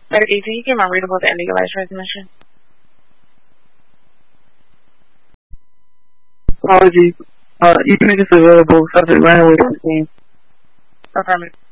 Letter D, can you get my readable at the end of your last transmission? Apologies. You can make this available. Subject ran away from the scene. Affirmative.